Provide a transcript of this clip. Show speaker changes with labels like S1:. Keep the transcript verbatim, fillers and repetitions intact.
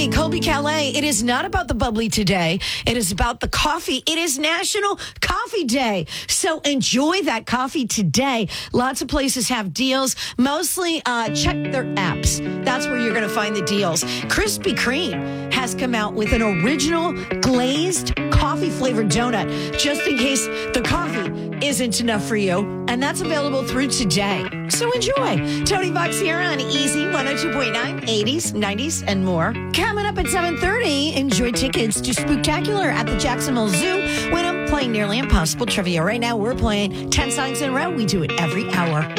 S1: me, Colby Calais. It is not about the bubbly today. It is about the coffee. It is National Coffee Day. So enjoy that coffee today. Lots of places have deals. Mostly uh, check their apps. That's where you're going to find the deals. Krispy Kreme has come out with an original glazed coffee flavored donut, just in case the coffee isn't enough for you. And that's available through today. So enjoy. Tony Box here on Easy one oh two point nine, eighties, nineties, and more. Coming up at seven thirty, enjoy tickets to Spooktacular at the Jacksonville Zoo when I'm playing Nearly Impossible Trivia. Right now, we're playing ten songs in a row. We do it every hour.